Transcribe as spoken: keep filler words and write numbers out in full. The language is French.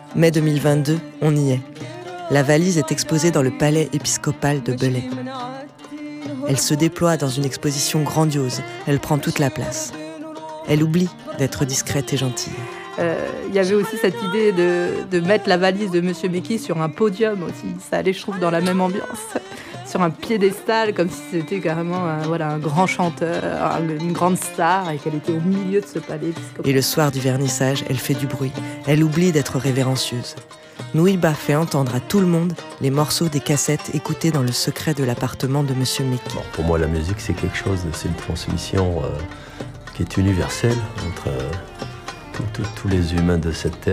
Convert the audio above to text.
mai deux mille vingt-deux, on y est. La valise est exposée dans le palais épiscopal de Belley. Elle se déploie dans une exposition grandiose. Elle prend toute la place. Elle oublie d'être discrète et gentille. Il euh, y avait aussi cette idée de, de mettre la valise de Monsieur Meki sur un podium aussi. Ça allait, je trouve, dans la même ambiance. Sur un piédestal, comme si c'était carrément un, voilà, un grand chanteur, une grande star, et qu'elle était au milieu de ce palais épiscopal. Et le soir du vernissage, elle fait du bruit. Elle oublie d'être révérencieuse. Nouiba fait entendre à tout le monde les morceaux des cassettes écoutés dans le secret de l'appartement de Monsieur Meki. Bon, pour moi, la musique, c'est quelque chose, c'est une transmission euh, qui est universelle entre euh, tous les humains de cette terre.